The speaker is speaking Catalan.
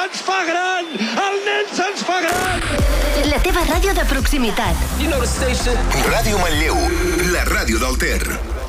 se'ns fa gran! El nen se'ns fa gran! La teva ràdio de proximitat. You know the station. Ràdio Manlleu, la ràdio del Ter.